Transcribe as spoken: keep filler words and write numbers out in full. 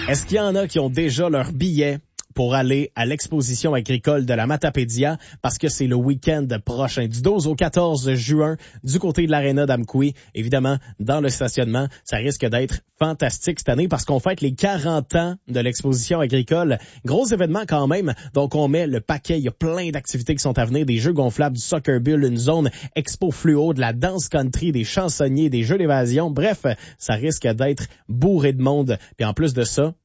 Est-ce qu'il y en a qui ont déjà leur billet pour aller à l'exposition agricole de la Matapédia parce que c'est le week-end prochain, du douze au quatorze juin, du côté de l'Aréna d'Amqui. Évidemment, dans le stationnement, ça risque d'être fantastique cette année parce qu'on fête les quarante ans de l'exposition agricole. Gros événement quand même, donc on met le paquet, il y a plein d'activités qui sont à venir, des jeux gonflables, du soccer bull, une zone expo fluo, de la danse country, des chansonniers, des jeux d'évasion. Bref, ça risque d'être bourré de monde. Puis en plus de ça,